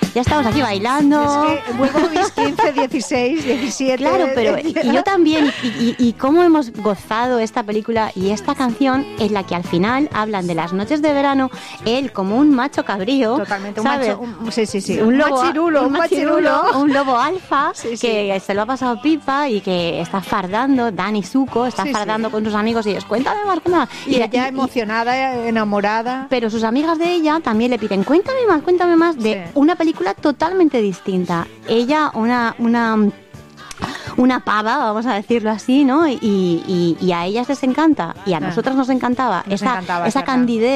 ya estamos aquí bailando. Es que vuelvo a mis 15, 16, 17... Claro, pero y yo también, y cómo hemos gozado esta película y esta canción en la que al final hablan de las noches de verano, él como un macho cabrío, totalmente, ¿sabes? Un lobo, machirulo. Un lobo alfa, sí. que se lo ha pasado pipa y que está fardando, Dani Zuko está fardando con sus amigos y ellos, cuéntame más. Y ella emocionada, enamorada. Pero sus amigas de ella también le piden, cuéntame más de una película totalmente distinta. Ella, una pava, vamos a decirlo así, ¿no? Y a ellas les encanta, y a nosotras nos encantaba esa candidez